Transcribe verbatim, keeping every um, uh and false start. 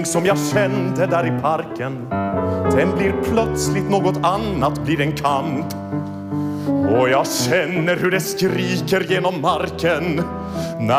som jag kände där i parken, den blir plötsligt något annat, blir en kamp. Och jag känner hur det skriker genom marken.